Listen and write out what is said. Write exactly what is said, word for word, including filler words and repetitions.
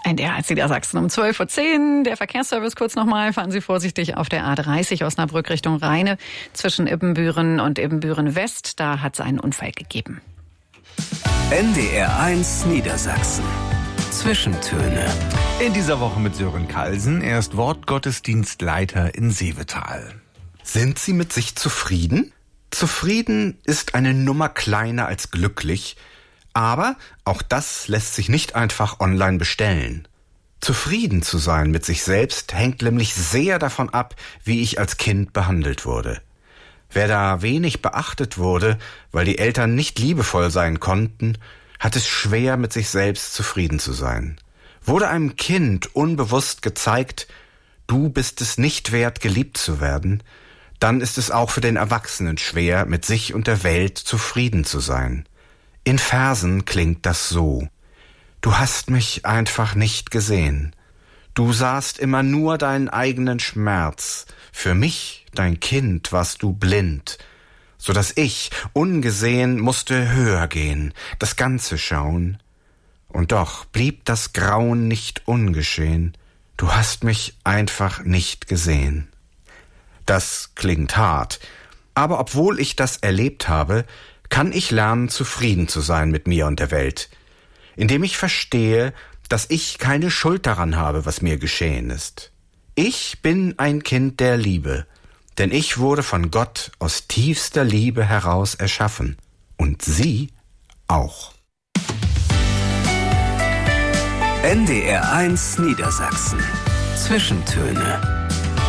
N D R eins Niedersachsen um zwölf Uhr zehn. Der Verkehrsservice kurz nochmal. Fahren Sie vorsichtig auf der A dreißig Osnabrück Richtung Rheine zwischen Ibbenbüren und Ibbenbüren West. Da hat es einen Unfall gegeben. N D R eins Niedersachsen. Zwischentöne. In dieser Woche mit Sören Kalsen. Er ist Wortgottesdienstleiter in Seevetal. Sind Sie mit sich zufrieden? Zufrieden ist eine Nummer kleiner als glücklich. Aber auch das lässt sich nicht einfach online bestellen. Zufrieden zu sein mit sich selbst hängt nämlich sehr davon ab, wie ich als Kind behandelt wurde. Wer da wenig beachtet wurde, weil die Eltern nicht liebevoll sein konnten, hat es schwer, mit sich selbst zufrieden zu sein. Wurde einem Kind unbewusst gezeigt, du bist es nicht wert, geliebt zu werden, dann ist es auch für den Erwachsenen schwer, mit sich und der Welt zufrieden zu sein. In Versen klingt das so: Du hast mich einfach nicht gesehen. Du sahst immer nur deinen eigenen Schmerz. Für mich, dein Kind, warst du blind, so dass ich, ungesehen, musste höher gehen, das Ganze schauen. Und doch blieb das Grauen nicht ungeschehen. Du hast mich einfach nicht gesehen. Das klingt hart, aber obwohl ich das erlebt habe, kann ich lernen, zufrieden zu sein mit mir und der Welt, indem ich verstehe, dass ich keine Schuld daran habe, was mir geschehen ist. Ich bin ein Kind der Liebe, denn ich wurde von Gott aus tiefster Liebe heraus erschaffen. Und Sie auch. N D R eins Niedersachsen. Zwischentöne.